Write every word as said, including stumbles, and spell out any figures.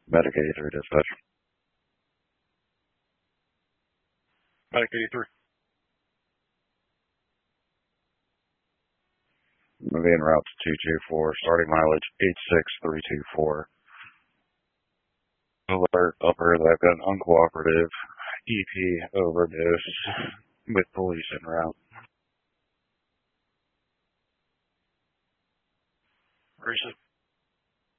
Medic eighty-three dispatch. Medic eighty-three. Moving en route to two two four, starting mileage eight six three two four. Alert upper that I've got an uncooperative E P overdose with police en route.